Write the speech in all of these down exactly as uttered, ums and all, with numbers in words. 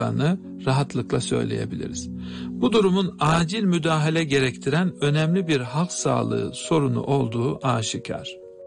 rahatlıkla söyleyebiliriz. Bu durumun acil müdahale gerektiren önemli bir halk sağlığı sorunu olduğu aşikar.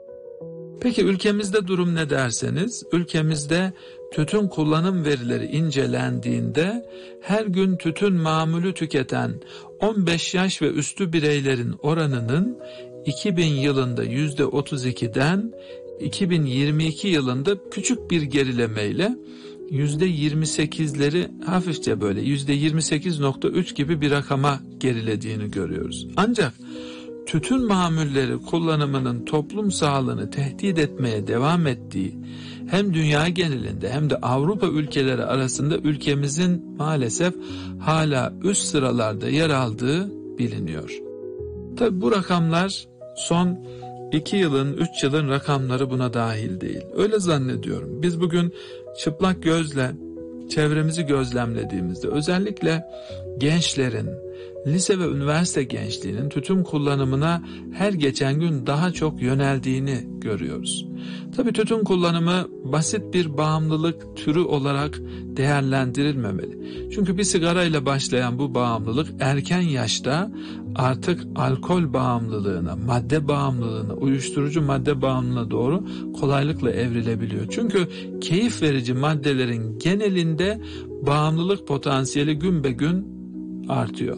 Peki ülkemizde durum ne derseniz, ülkemizde tütün kullanım verileri incelendiğinde her gün tütün mamulü tüketen on beş yaş ve üstü bireylerin oranının iki bin yılında yüzde otuz ikiden iki bin yirmi iki yılında küçük bir gerilemeyle yüzde yirmi sekizleri hafifçe böyle yüzde yirmi sekiz nokta üç gibi bir rakama gerilediğini görüyoruz. Ancak tütün mamulleri kullanımının toplum sağlığını tehdit etmeye devam ettiği hem dünya genelinde hem de Avrupa ülkeleri arasında ülkemizin maalesef hala üst sıralarda yer aldığı biliniyor. Tabi bu rakamlar son iki yılın, üç yılın rakamları buna dahil değil. Öyle zannediyorum. Biz bugün çıplak gözle çevremizi gözlemlediğimizde özellikle gençlerin, lise ve üniversite gençliğinin tütün kullanımına her geçen gün daha çok yöneldiğini görüyoruz. Tabii tütün kullanımı basit bir bağımlılık türü olarak değerlendirilmemeli. Çünkü bir sigarayla başlayan bu bağımlılık erken yaşta artık alkol bağımlılığına, madde bağımlılığına, uyuşturucu madde bağımlılığına doğru kolaylıkla evrilebiliyor. Çünkü keyif verici maddelerin genelinde bağımlılık potansiyeli gün be gün artıyor.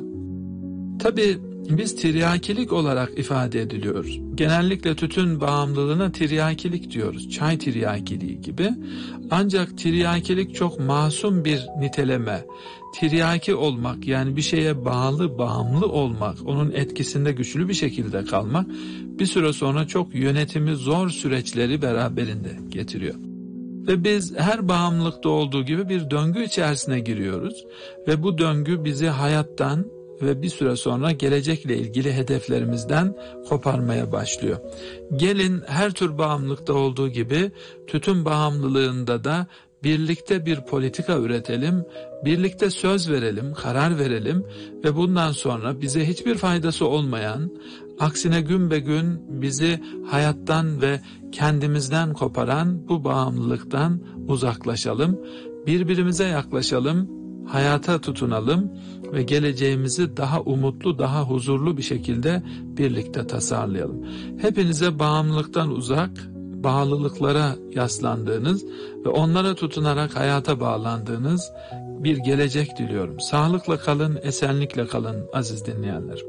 Tabii biz tiryakilik olarak ifade ediliyoruz. Genellikle tütün bağımlılığına tiryakilik diyoruz. Çay tiryakiliği gibi. Ancak tiryakilik çok masum bir niteleme. Tiryaki olmak, yani bir şeye bağlı, bağımlı olmak, onun etkisinde güçlü bir şekilde kalmak bir süre sonra çok yönetimi zor süreçleri beraberinde getiriyor. Ve biz her bağımlılıkta olduğu gibi bir döngü içerisine giriyoruz ve bu döngü bizi hayattan ve bir süre sonra gelecekle ilgili hedeflerimizden koparmaya başlıyor. Gelin her tür bağımlılıkta olduğu gibi tütün bağımlılığında da birlikte bir politika üretelim, birlikte söz verelim, karar verelim ve bundan sonra bize hiçbir faydası olmayan, aksine gün be gün bizi hayattan ve kendimizden koparan bu bağımlılıktan uzaklaşalım, birbirimize yaklaşalım, hayata tutunalım ve geleceğimizi daha umutlu, daha huzurlu bir şekilde birlikte tasarlayalım. Hepinize bağımlılıktan uzak, bağlılıklara yaslandığınız ve onlara tutunarak hayata bağlandığınız bir gelecek diliyorum. Sağlıkla kalın, esenlikle kalın aziz dinleyenlerim.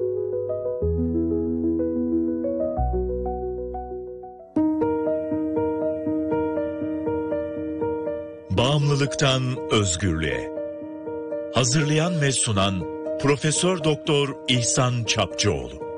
Bağımlılıktan özgürlüğe. Hazırlayan ve sunan Profesör Doktor İhsan Çapçıoğlu.